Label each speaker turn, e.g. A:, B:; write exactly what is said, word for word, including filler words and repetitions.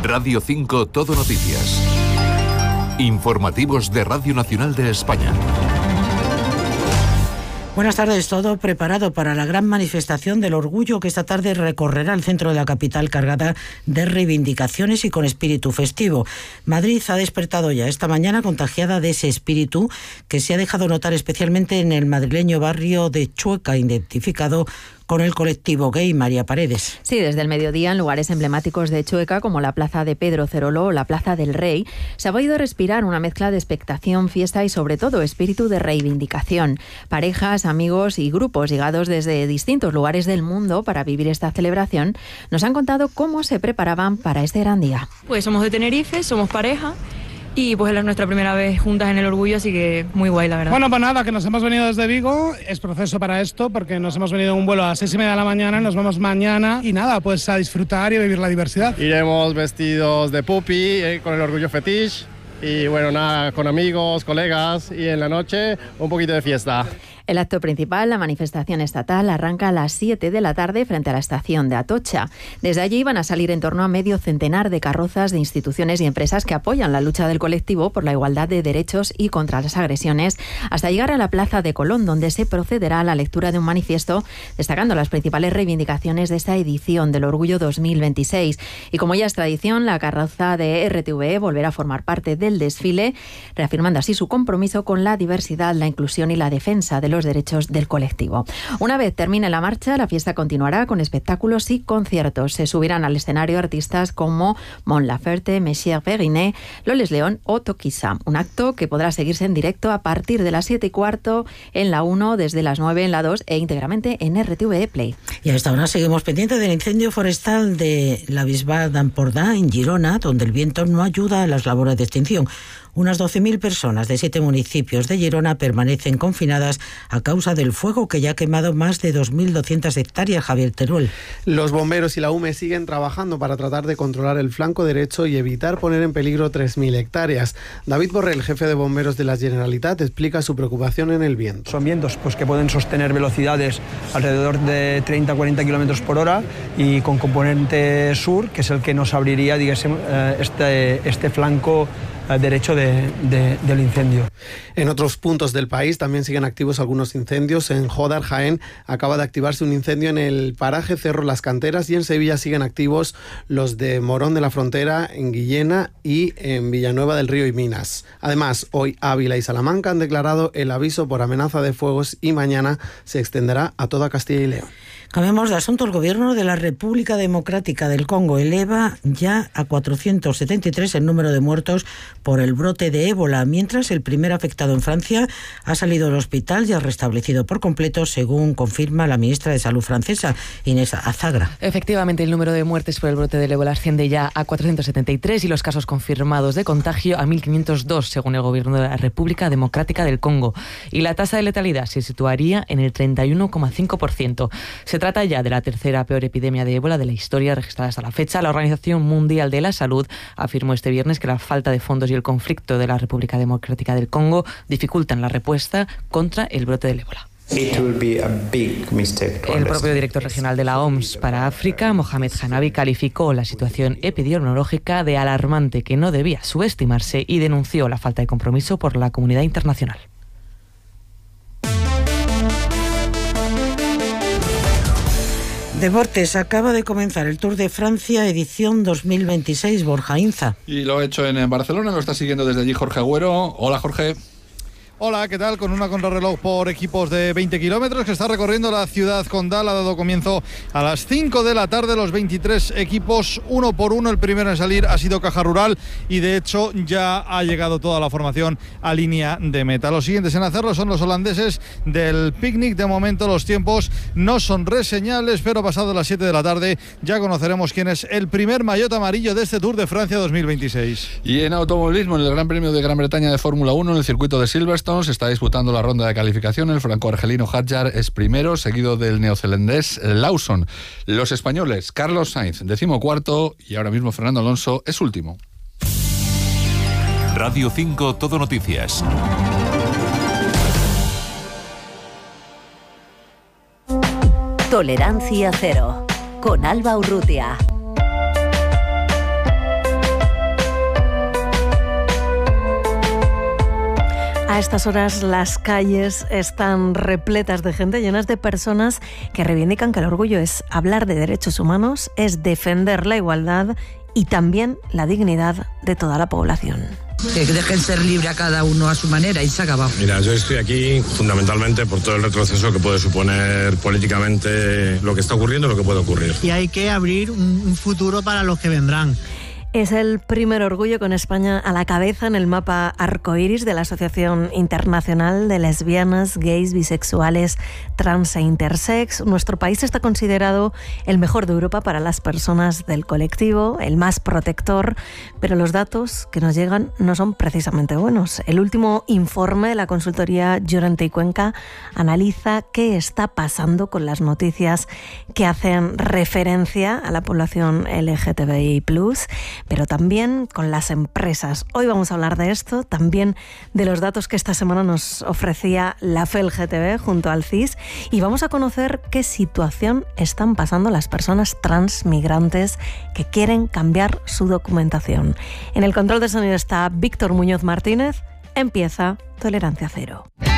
A: Radio cinco Todo Noticias. Informativos de Radio Nacional de España.
B: Buenas tardes. Todo preparado para la gran manifestación del orgullo que esta tarde recorrerá el centro de la capital, cargada de reivindicaciones y con espíritu festivo. Madrid ha despertado ya esta mañana contagiada de ese espíritu que se ha dejado notar especialmente en el madrileño barrio de Chueca, identificado con el colectivo gay. María Paredes.
C: Sí, desde el mediodía, en lugares emblemáticos de Chueca, como la plaza de Pedro Cerolo o la plaza del Rey, se ha podido respirar una mezcla de expectación, fiesta y, sobre todo, espíritu de reivindicación. Parejas, amigos y grupos llegados desde distintos lugares del mundo para vivir esta celebración nos han contado cómo se preparaban para este gran día.
D: Pues somos de Tenerife, somos pareja. Y pues es nuestra primera vez juntas en el orgullo, así que muy guay, la verdad.
E: Bueno, pues nada, que nos hemos venido desde Vigo, es proceso para esto, porque nos hemos venido en un vuelo a las seis y media de la mañana, nos vamos mañana, y nada, pues a disfrutar y a vivir la diversidad.
F: Iremos vestidos de pupi, eh, con el orgullo fetiche, y bueno, nada, con amigos, colegas, y en la noche un poquito de fiesta.
C: El acto principal, la manifestación estatal, arranca a las siete de la tarde frente a la estación de Atocha. Desde allí van a salir en torno a medio centenar de carrozas de instituciones y empresas que apoyan la lucha del colectivo por la igualdad de derechos y contra las agresiones, hasta llegar a la Plaza de Colón, donde se procederá a la lectura de un manifiesto destacando las principales reivindicaciones de esta edición del Orgullo dos mil veintiséis. Y como ya es tradición, la carroza de R T V E volverá a formar parte del desfile, reafirmando así su compromiso con la diversidad, la inclusión y la defensa de los los derechos del colectivo. Una vez termine la marcha, la fiesta continuará con espectáculos y conciertos. Se subirán al escenario artistas como Mon Laferte, Messier Verinet, Loles León o Toquisa. Un acto que podrá seguirse en directo a partir de las siete y cuarto en la uno, desde las nueve en la dos e íntegramente en R T V E Play.
B: Y a esta hora seguimos pendientes del incendio forestal de la Bisbal d'Empordà en Girona, donde el viento no ayuda a las labores de extinción. Unas doce mil personas de siete municipios de Girona permanecen confinadas a causa del fuego que ya ha quemado más de dos mil doscientas hectáreas. Javier Teruel.
G: Los bomberos y la U M E siguen trabajando para tratar de controlar el flanco derecho y evitar poner en peligro tres mil hectáreas. David Borrell, jefe de bomberos de la Generalitat, explica su preocupación en el viento.
H: Son vientos pues, que pueden sostener velocidades alrededor de treinta a cuarenta kilómetros por hora y con componente sur, que es el que nos abriría digamos, este, este flanco derecho de, de, del incendio.
G: En otros puntos del país también siguen activos algunos incendios. En Jódar, Jaén, acaba de activarse un incendio en el paraje Cerro Las Canteras, y en Sevilla siguen activos los de Morón de la Frontera, en Guillena y en Villanueva del Río y Minas. Además, hoy Ávila y Salamanca han declarado el aviso por amenaza de fuegos y mañana se extenderá a toda Castilla y León.
B: Cambiamos de asunto. El gobierno de la República Democrática del Congo eleva ya a cuatrocientos setenta y tres el número de muertos por el brote de ébola, mientras el primer afectado en Francia ha salido del hospital y ha restablecido por completo, según confirma la ministra de Salud francesa, Inés Azagra.
I: Efectivamente, el número de muertes por el brote del ébola asciende ya a cuatrocientos setenta y tres y los casos confirmados de contagio a mil quinientos dos, según el gobierno de la República Democrática del Congo. Y la tasa de letalidad se situaría en el treinta y uno coma cinco por ciento. Se trata ya de la tercera peor epidemia de ébola de la historia registrada hasta la fecha. La Organización Mundial de la Salud afirmó este viernes que la falta de fondos y el conflicto de la República Democrática del Congo dificultan la respuesta contra el brote del ébola. El propio director regional de la O M S para África, Mohamed Hanabi, calificó la situación epidemiológica de alarmante, que no debía subestimarse, y denunció la falta de compromiso por la comunidad internacional.
B: Deportes, acaba de comenzar el Tour de Francia edición dos mil veintiséis, Borja Inza.
J: Y lo ha hecho en Barcelona, lo está siguiendo desde allí Jorge Agüero. Hola, Jorge.
K: Hola, ¿qué tal? Con una contrarreloj por equipos de veinte kilómetros que está recorriendo la ciudad condal. Ha dado comienzo a las cinco de la tarde los veintitrés equipos, uno por uno. El primero en salir ha sido Caja Rural y de hecho ya ha llegado toda la formación a línea de meta. Los siguientes en hacerlo son los holandeses del Picnic. De momento los tiempos no son reseñables, pero pasado las siete de la tarde ya conoceremos quién es el primer maillot amarillo de este Tour de Francia dos mil veintiséis.
J: Y en automovilismo, en el Gran Premio de Gran Bretaña de Fórmula uno, en el circuito de Silverstone, se está disputando la ronda de calificación. El franco-argelino Hadjar es primero, seguido del neozelandés Lawson. Los españoles, Carlos Sainz, decimocuarto, y ahora mismo Fernando Alonso es último.
A: Radio cinco Todo Noticias.
L: Tolerancia cero, con Alba Urrutia. A estas horas las calles están repletas de gente, llenas de personas que reivindican que el orgullo es hablar de derechos humanos, es defender la igualdad y también la dignidad de toda la población.
M: Que dejen ser libre a cada uno a su manera y se ha acabado.
N: Mira, yo estoy aquí fundamentalmente por todo el retroceso que puede suponer políticamente lo que está ocurriendo y lo que puede ocurrir.
O: Y hay que abrir un, un futuro para los que vendrán.
L: Es el primer orgullo con España a la cabeza en el mapa arcoíris de la Asociación Internacional de Lesbianas, Gays, Bisexuales, Trans e Intersex. Nuestro país está considerado el mejor de Europa para las personas del colectivo, el más protector, pero los datos que nos llegan no son precisamente buenos. El último informe de la consultoría Llorente y Cuenca analiza qué está pasando con las noticias que hacen referencia a la población L G T B I plus, pero también con las empresas. Hoy vamos a hablar de esto, también de los datos que esta semana nos ofrecía la F E L G T B junto al C I S, y vamos a conocer qué situación están pasando las personas transmigrantes que quieren cambiar su documentación. En el control de sonido está Víctor Muñoz Martínez. Empieza Tolerancia Cero.